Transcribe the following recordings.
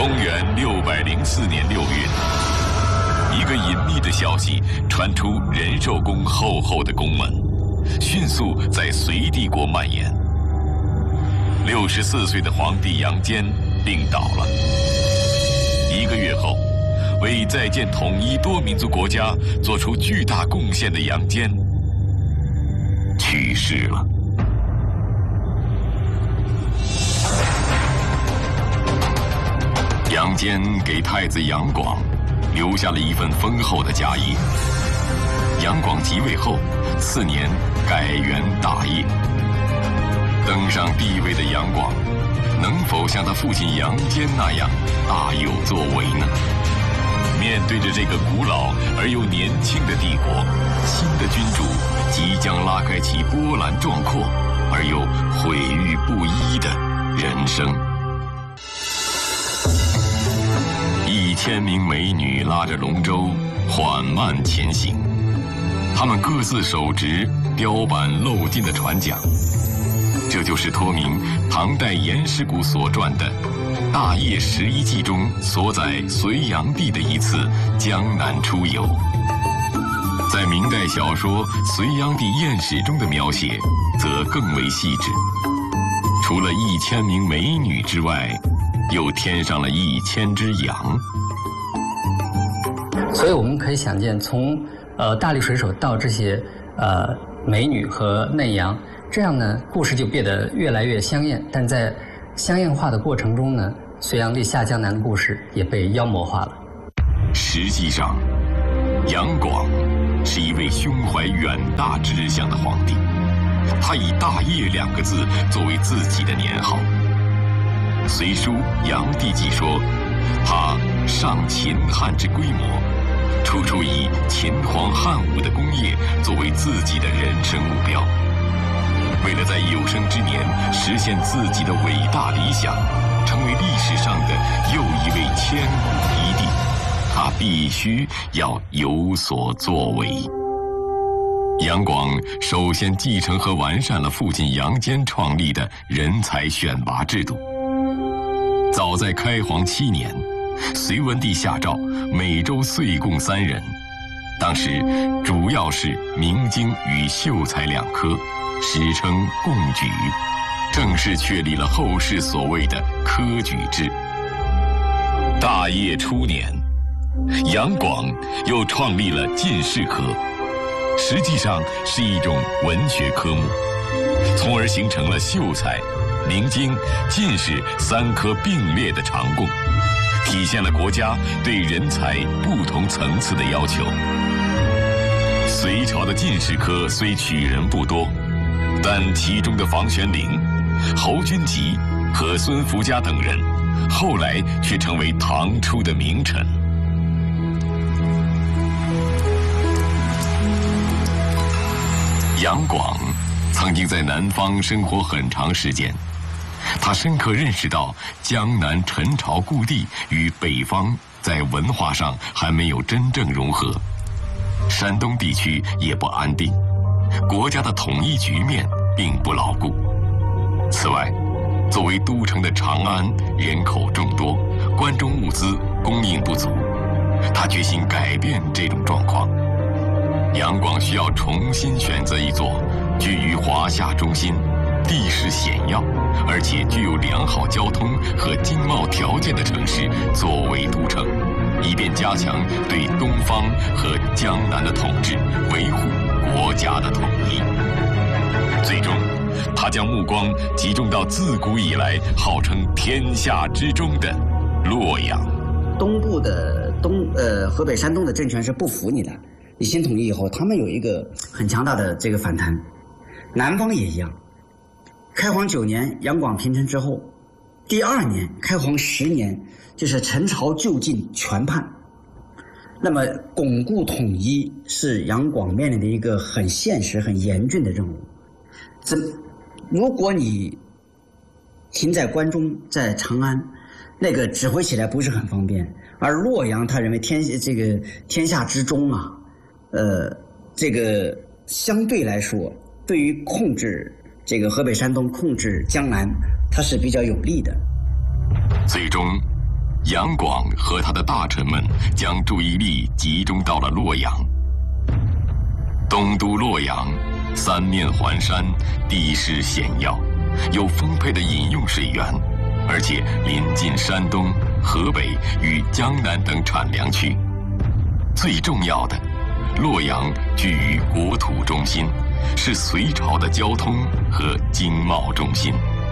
公元604年6月，一个隐秘的消息传出仁寿宫厚厚的宫门，迅速在隋帝国蔓延。64岁的皇帝杨坚病倒了。1个月后，为再建统一多民族国家做出巨大贡献的杨坚去世了。杨坚给太子杨广留下了一份丰厚的家业。杨广即位后，次年改元大业。登上帝位的杨广，能否像他父亲杨坚那样大有作为呢？面对着这个古老而又年轻的帝国，新的君主即将拉开其波澜壮阔而又毁誉不一的人生。1000名美女拉着龙舟缓慢前行，她们各自手执雕版镂金的船桨，这就是托名唐代颜师古所传的《大业11记》中所载隋炀帝的一次江南出游。在明代小说《隋炀帝宴史》中的描写则更为细致，除了1000名美女之外，又添上了1000只羊。 所以我们可以想见，从大力水手到这些美女和嫩羊，这样呢，故事就变得越来越香艳。但在香艳化的过程中呢，隋炀帝下江南的故事也被妖魔化了。 实际上，杨广是一位胸怀远大志向的皇帝，他以大业2个字作为自己的年号。《隋书·炀帝纪》说，他上秦汉之规模，处处以秦皇汉武的功业作为自己的人生目标。为了在有生之年实现自己的伟大理想，成为历史上的又一位千古一帝，他必须要有所作为。杨广首先继承和完善了父亲杨坚创立的人才选拔制度。早在开皇7年，隋文帝下诏每州岁贡3人，当时主要是明经与秀才2科，史称贡举，正式确立了后世所谓的科举制。大业初年，杨广又创立了进士科，实际上是一种文学科目，从而形成了秀才、明经、进士3科并列的常贡，体现了国家对人才不同层次的要求。隋朝的进士科虽取人不多，但其中的房玄龄、侯君集和孙福家等人，后来却成为唐初的名臣。杨广曾经在南方生活很长时间，他深刻认识到江南陈朝故地与北方在文化上还没有真正融合，山东地区也不安定，国家的统一局面并不牢固。此外，作为都城的长安人口众多，关中物资供应不足，他决心改变这种状况。杨广需要重新选择一座居于华夏中心、地势险要，而且具有良好交通和经贸条件的城市作为都城，以便加强对东方和江南的统治，维护国家的统一。最终，他将目光集中到自古以来号称天下之中的洛阳。 东部的河北、山东的政权是不服你的，你新统一以后，他们有一个很强大的这个反弹。南方也一样。开皇9年，杨广平陈之后，第2年，开皇10年，就是陈朝就近全叛。那么巩固统一是杨广面临的一个很现实、很严峻的任务。如果你停在关中，在长安，那个指挥起来不是很方便。而洛阳，他认为天下之中啊，这个相对来说，对于控制这个河北、山东、控制江南，它是比较有利的。 最终， 杨广和他的大臣们将注意力集中到了洛阳。东都洛阳，三面环山，地势险要，有丰沛的饮用水源，而且临近山东、河北与江南等产粮区。最重要的，洛阳居于国土中心，是隋朝的交通和经贸中心。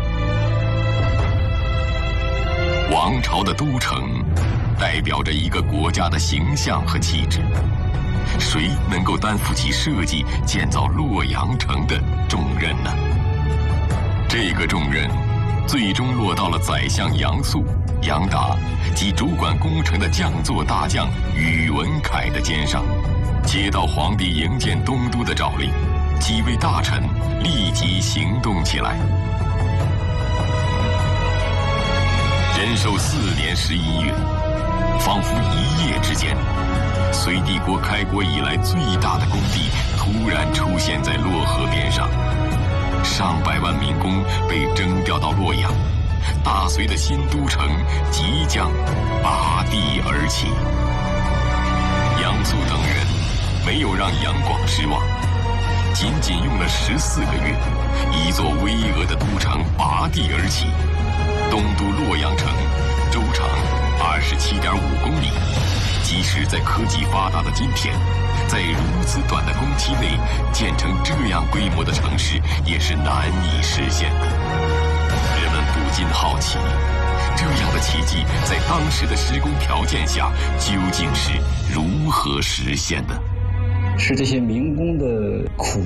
王朝的都城，代表着一个国家的形象和气质。谁能够担负起设计建造洛阳城的重任呢？这个重任最终落到了宰相杨素、杨达及主管工程的将作大将宇文恺的肩上。接到皇帝营建东都的诏令，几位大臣立即行动起来。仁寿4年11月，仿佛一夜之间，隋帝国开国以来最大的工地突然出现在洛河边上，上百万民工被征调到洛阳，大隋的新都城即将拔地而起。杨素等人没有让杨广失望，仅仅用了14个月，一座巍峨的都城拔地而起。东都洛阳城周长27.5公里，即使在科技发达的今天，在如此短的工期内建成这样规模的城市也是难以实现的。人们不禁好奇，这样的奇迹在当时的施工条件下究竟是如何实现的？ 是这些民工的苦